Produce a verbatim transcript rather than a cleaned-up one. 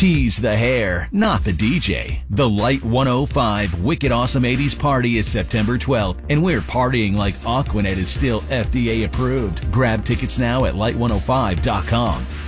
Tease the hair, not the D J. The Light one oh five Wicked Awesome eighties Party is September twelfth, and we're partying like Aquanet is still F D A approved. Grab tickets now at light one oh five dot com.